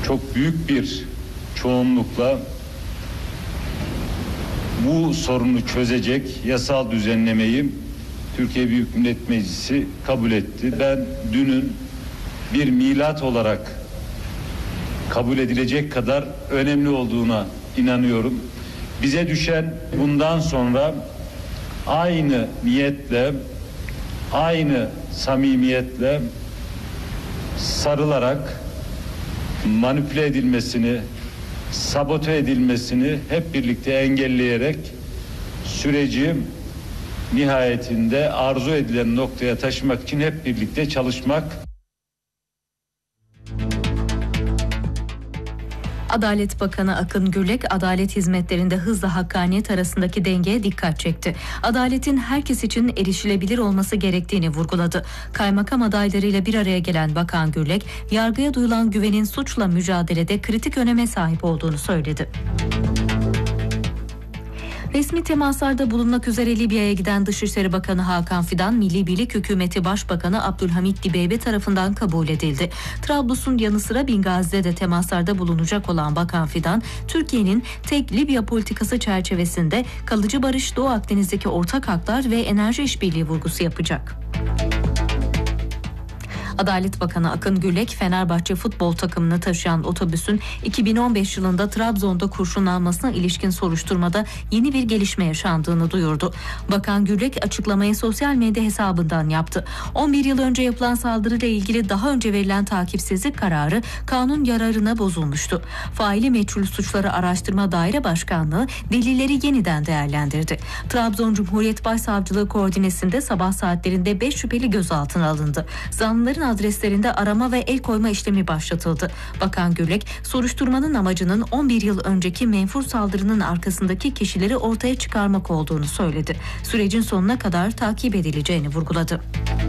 çok büyük bir çoğunlukla bu sorunu çözecek yasal düzenlemeyi Türkiye Büyük Millet Meclisi kabul etti. Ben dünün bir milat olarak kabul edilecek kadar önemli olduğuna inanıyorum. Bize düşen bundan sonra aynı niyetle, aynı samimiyetle sarılarak manipüle edilmesini, sabote edilmesini hep birlikte engelleyerek süreci nihayetinde arzu edilen noktaya taşımak için hep birlikte çalışmak. Adalet Bakanı Akın Gürlek, adalet hizmetlerinde hızla hakkaniyet arasındaki dengeye dikkat çekti. Adaletin herkes için erişilebilir olması gerektiğini vurguladı. Kaymakam adaylarıyla bir araya gelen Bakan Gürlek, yargıya duyulan güvenin suçla mücadelede kritik öneme sahip olduğunu söyledi. Resmi temaslarda bulunmak üzere Libya'ya giden Dışişleri Bakanı Hakan Fidan, Milli Birlik Hükümeti Başbakanı Abdülhamit Dibeybe tarafından kabul edildi. Trablus'un yanı sıra Bingazi'de de temaslarda bulunacak olan Bakan Fidan, Türkiye'nin tek Libya politikası çerçevesinde kalıcı barış, Doğu Akdeniz'deki ortak haklar ve enerji işbirliği vurgusu yapacak. Adalet Bakanı Akın Gürlek, Fenerbahçe futbol takımını taşıyan otobüsün 2015 yılında Trabzon'da kurşunlanmasına ilişkin soruşturmada yeni bir gelişme yaşandığını duyurdu. Bakan Gürlek açıklamayı sosyal medya hesabından yaptı. 11 yıl önce yapılan saldırıyla ilgili daha önce verilen takipsizlik kararı kanun yararına bozulmuştu. Faili meçhul suçları araştırma daire başkanlığı delilleri yeniden değerlendirdi. Trabzon Cumhuriyet Başsavcılığı koordinesinde sabah saatlerinde 5 şüpheli gözaltına alındı. Zanlıların adreslerinde arama ve el koyma işlemi başlatıldı. Bakan Gürlek, soruşturmanın amacının 11 yıl önceki menfur saldırının arkasındaki kişileri ortaya çıkarmak olduğunu söyledi. Sürecin sonuna kadar takip edileceğini vurguladı.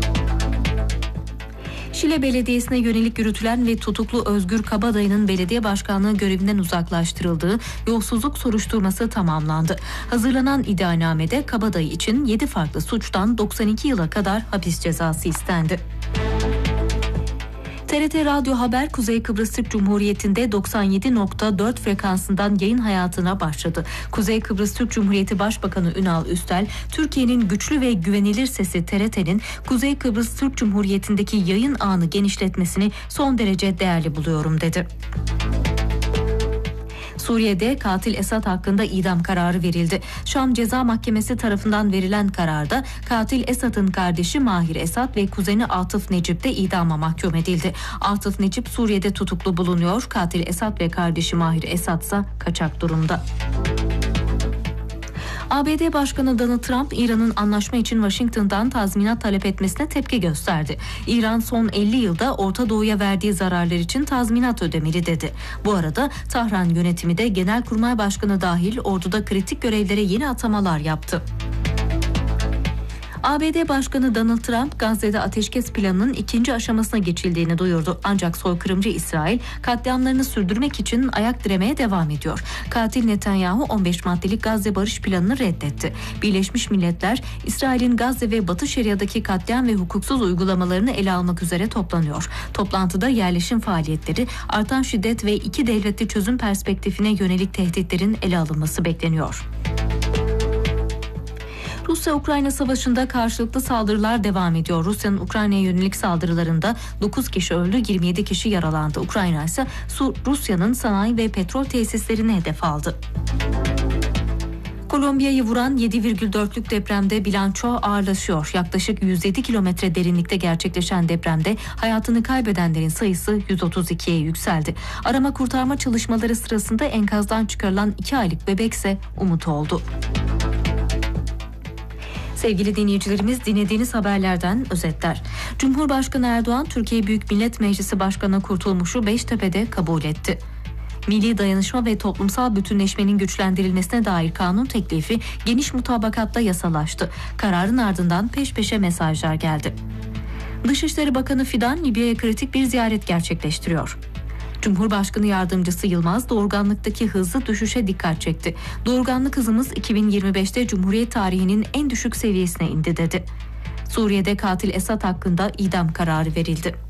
Şile Belediyesi'ne yönelik yürütülen ve tutuklu Özgür Kabadayı'nın belediye başkanlığı görevinden uzaklaştırıldığı yolsuzluk soruşturması tamamlandı. Hazırlanan iddianamede Kabadayı için 7 farklı suçtan 92 yıla kadar hapis cezası istendi. TRT Radyo Haber Kuzey Kıbrıs Türk Cumhuriyeti'nde 97.4 frekansından yayın hayatına başladı. Kuzey Kıbrıs Türk Cumhuriyeti Başbakanı Ünal Üstel, Türkiye'nin güçlü ve güvenilir sesi TRT'nin Kuzey Kıbrıs Türk Cumhuriyeti'ndeki yayın ağını genişletmesini son derece değerli buluyorum dedi. Suriye'de katil Esad hakkında idam kararı verildi. Şam Ceza Mahkemesi tarafından verilen kararda katil Esad'ın kardeşi Mahir Esad ve kuzeni Atıf Necip de idama mahkum edildi. Atıf Necip Suriye'de tutuklu bulunuyor. Katil Esad ve kardeşi Mahir Esad ise kaçak durumda. ABD Başkanı Donald Trump, İran'ın anlaşma için Washington'dan tazminat talep etmesine tepki gösterdi. İran son 50 yılda Orta Doğu'ya verdiği zararlar için tazminat ödemeli dedi. Bu arada Tahran yönetimi de Genelkurmay Başkanı dahil orduda kritik görevlere yeni atamalar yaptı. ABD Başkanı Donald Trump, Gazze'de ateşkes planının 2. aşamasına geçildiğini duyurdu. Ancak soykırımcı İsrail katliamlarını sürdürmek için ayak diremeye devam ediyor. Katil Netanyahu 15 maddelik Gazze barış planını reddetti. Birleşmiş Milletler, İsrail'in Gazze ve Batı Şeria'daki katliam ve hukuksuz uygulamalarını ele almak üzere toplanıyor. Toplantıda yerleşim faaliyetleri, artan şiddet ve iki devletli çözüm perspektifine yönelik tehditlerin ele alınması bekleniyor. Rusya-Ukrayna savaşında karşılıklı saldırılar devam ediyor. Rusya'nın Ukrayna'ya yönelik saldırılarında 9 kişi öldü, 27 kişi yaralandı. Ukrayna ise Rusya'nın sanayi ve petrol tesislerini hedef aldı. Kolombiya'yı vuran 7,4'lük depremde bilanço ağırlaşıyor. Yaklaşık 107 kilometre derinlikte gerçekleşen depremde hayatını kaybedenlerin sayısı 132'ye yükseldi. Arama kurtarma çalışmaları sırasında enkazdan çıkarılan 2 aylık bebek ise umut oldu. Sevgili dinleyicilerimiz, dinlediğiniz haberlerden özetler. Cumhurbaşkanı Erdoğan, Türkiye Büyük Millet Meclisi Başkanı Kurtulmuş'u Beştepe'de kabul etti. Milli dayanışma ve toplumsal bütünleşmenin güçlendirilmesine dair kanun teklifi geniş mutabakatla yasalaştı. Kararın ardından peş peşe mesajlar geldi. Dışişleri Bakanı Fidan, Libya'ya kritik bir ziyaret gerçekleştiriyor. Cumhurbaşkanı Yardımcısı Yılmaz, doğurganlıktaki hızlı düşüşe dikkat çekti. Doğurganlık hızımız 2025'te Cumhuriyet tarihinin en düşük seviyesine indi dedi. Suriye'de katil Esad hakkında idam kararı verildi.